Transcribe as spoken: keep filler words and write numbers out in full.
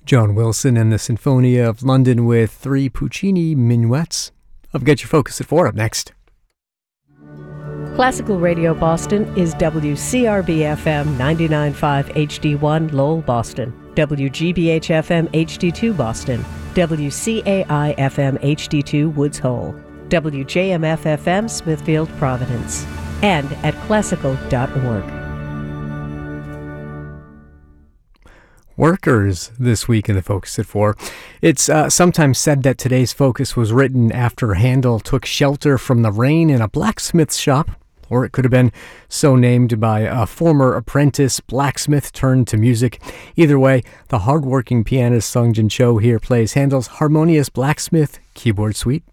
John Wilson and the Sinfonia of London with three Puccini minuets. I'll get your focus at four up next. Classical Radio Boston is W C R B F M ninety-nine point five H D one Lowell, Boston, W G B H F M H D two Boston, W C A I F M H D two Woods Hole, W J M F F M Smithfield, Providence, and at classical dot org. Workers this week in the Focus at Four. It's uh, sometimes said that today's focus was written after Handel took shelter from the rain in a blacksmith's shop, or it could have been so named by a former apprentice blacksmith turned to music. Either way, the hardworking pianist Sung Jin Cho here plays Handel's Harmonious Blacksmith Keyboard Suite.